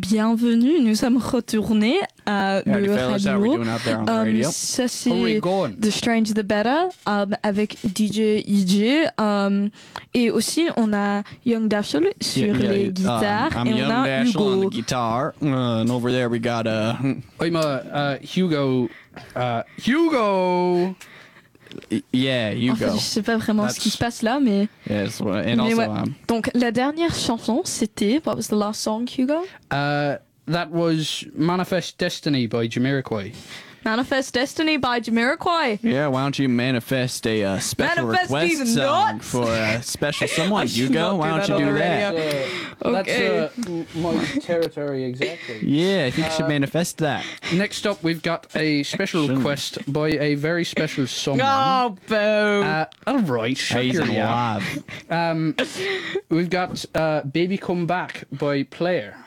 bienvenue. Nous sommes retournés à Howdy, le fellas. How we radio. doing out there on the radio? Ça How c'est we going? The Strange the Better avec DJ EJ. Et aussi on a Young Dashel sur les guitares I'm et on Young a Dashel on the Hugo. guitar. And over there we got I'm Hugo. Hugo! yeah, En Hugo. fait, je sais pas vraiment ce qui se passe là, mais Yes, well, and Mais also ouais. Donc la dernière chanson c'était what was the last song, Hugo? That was Manifest Destiny by Jamiroquai. Manifest Destiny by Jamiroquai. yeah, why don't you manifest a special Manifest request these song nuts. for a special someone, should Hugo? not Why do don't that you on do the that? radio. Okay. That's my territory exactly. Yeah, I think you should manifest that. Next up, we've got a special request by a very special someone. Oh, boo. All right, shut He's your yap. alive. We've got Baby Come Back by Player.